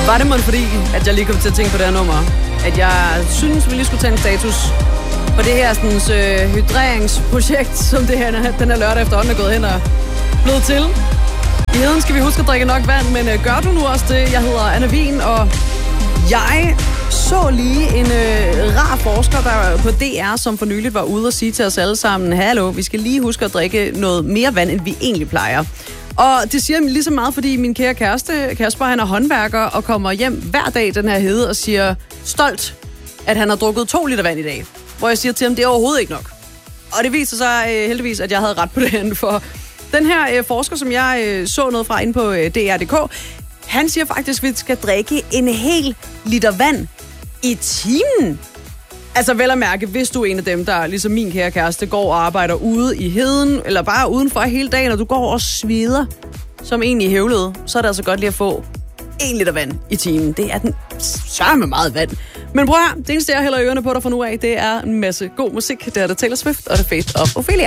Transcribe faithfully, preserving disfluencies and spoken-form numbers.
Var det måske fordi, at jeg lige kom til at tænke på det her nummer, at jeg synes, vi lige skulle tage en status på det her sådan, øh, hydreringsprojekt, som det her, den her lørdag efterhånden er gået hen og blevet til. I heden skal vi huske at drikke nok vand, men øh, gør du nu også det? Jeg hedder Anna Wien, og jeg så lige en øh, rar forsker der på D R, som for nyligt var ude og sige til os alle sammen, hallo, vi skal lige huske at drikke noget mere vand, end vi egentlig plejer. Og det siger lige så meget, fordi min kære kæreste, Kasper, han er håndværker og kommer hjem hver dag den her hede og siger stolt, at han har drukket to liter vand i dag. Hvor jeg siger til ham, det er overhovedet ikke nok. Og det viser sig øh, heldigvis, at jeg havde ret på det her, for den her øh, forsker, som jeg øh, så noget fra inde på øh, D R punktum d k, han siger faktisk, at vi skal drikke en hel liter vand i timen. Altså vel at mærke, hvis du er en af dem, der ligesom min kære kæreste går og arbejder ude i heden, eller bare udenfor hele dagen, og du går og sveder som egentlig hævlede, så er det altså godt lige at få en liter vand i timen. Det er den sørme meget vand. Men prøv at høre, det eneste jeg hælder ørerne på dig fra nu af, det er en masse god musik. Det er der Taylor Swift, og det er Faith of Ophelia.